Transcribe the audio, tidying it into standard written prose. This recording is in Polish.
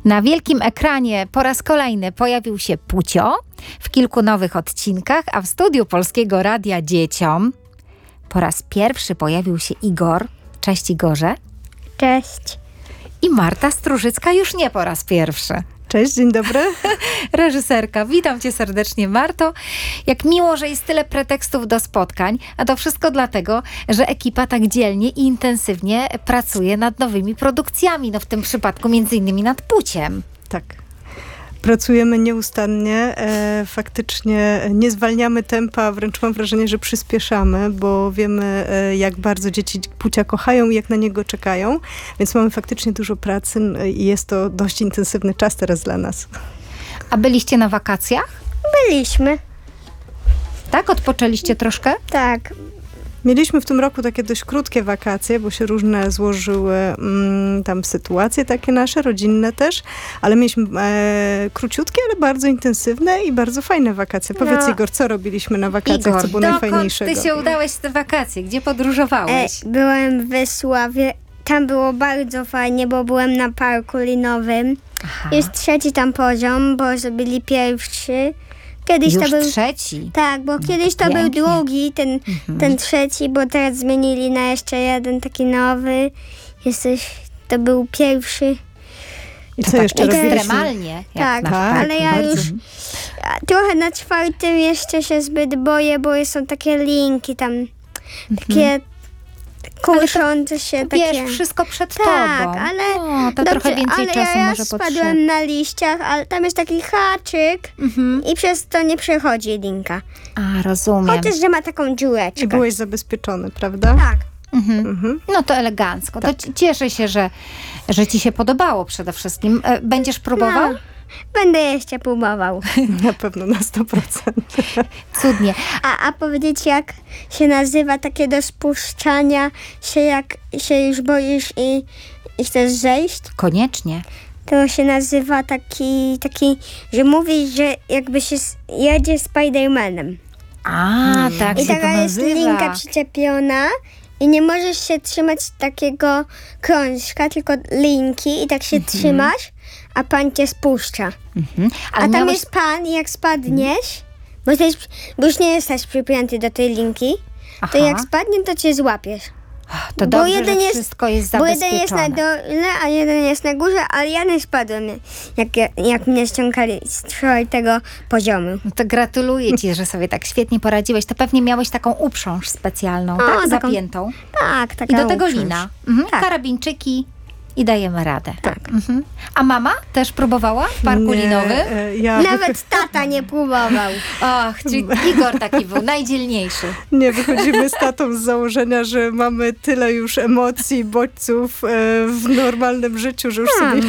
Na wielkim ekranie po raz kolejny pojawił się Pucio w kilku nowych odcinkach, a w studiu Polskiego Radia Dzieciom po raz pierwszy pojawił się Igor. Cześć Igorze. Cześć. I Marta Stróżycka już nie po raz pierwszy. Cześć, dzień dobry. Reżyserka. Witam cię serdecznie, Marto. Jak miło, że jest tyle pretekstów do spotkań, a to wszystko dlatego, że ekipa tak dzielnie i intensywnie pracuje nad nowymi produkcjami. No w tym przypadku między innymi nad Puciem. Tak. Pracujemy nieustannie, faktycznie nie zwalniamy tempa, wręcz mam wrażenie, że przyspieszamy, bo wiemy, jak bardzo dzieci Pucia kochają i jak na niego czekają, więc mamy faktycznie dużo pracy i jest to dość intensywny czas teraz dla nas. A byliście na wakacjach? Byliśmy. Tak? Odpoczęliście troszkę? Tak. Mieliśmy w tym roku takie dość krótkie wakacje, bo się różne złożyły tam sytuacje takie nasze, rodzinne też, ale mieliśmy króciutkie, ale bardzo intensywne i bardzo fajne wakacje. Powiedz Igor, co robiliśmy na wakacjach, Igor, co było dokąd najfajniejszego? ty się udałeś w te wakacje? Gdzie podróżowałeś? Byłem w Wysławie. Tam było bardzo fajnie, bo byłem na parku linowym. Aha. Jest trzeci tam poziom, bo zrobili pierwszy. Kiedyś Już to był... trzeci. Tak, bo kiedyś to był pięknie. drugi, ten trzeci, bo teraz zmienili na jeszcze jeden taki nowy. To był pierwszy. I To co tak jeszcze robiliśmy? ekstremalnie. Jak Tak, na tak, ale ja bardzo. już trochę na czwartym jeszcze się zbyt boję, bo są takie linki tam, takie kuszące się, Wiesz, takie... wszystko przed Tak, tobą. ale O, to dobrze, trochę więcej ale czasu ja może raz potrzeba. spadłem na liściach, ale tam jest taki haczyk i przez to nie przechodzi linka. A, rozumiem. Chociaż, że ma taką dziureczkę. I byłeś zabezpieczony, prawda? Tak. No to elegancko. To cieszę się, że ci się podobało przede wszystkim. Będziesz próbował? No, będę jeszcze próbował. Na pewno na 100%. Cudnie. A powiedzieć, jak się nazywa takie do spuszczania się, jak się już boisz i chcesz zejść? Koniecznie. To się nazywa taki, że mówisz, że jakby się jedzie Spidermanem. A, tak I się to taka jest nazywa. linka przyczepiona i nie możesz się trzymać takiego krążka, tylko linki i tak się trzymasz, a pan cię spuszcza. Ale A tam miałeś... jest pan i jak spadniesz, bo już nie jesteś przypięty do tej linki, Aha. to jak spadnie, to cię złapiesz. To Bo dobrze, jeden że jest- wszystko jest Bo zabezpieczone. jeden jest na dole, a jeden jest na górze, ale ja nie spadłem, jak mnie ściągali z czwartego poziomu. No to gratuluję ci, że sobie tak świetnie poradziłeś. To pewnie miałeś taką uprząż specjalną, tak? taką- Zapiętą. Tak, taka I do tego uprząż. lina. Tak. Karabińczyki i dajemy radę. Tak. A mama też próbowała w parku linowym? Nawet tata nie próbował. Ach, czyli Igor taki był najdzielniejszy. Nie, wychodzimy z tatą z założenia, że mamy tyle już emocji, bodźców w normalnym życiu, że już sobie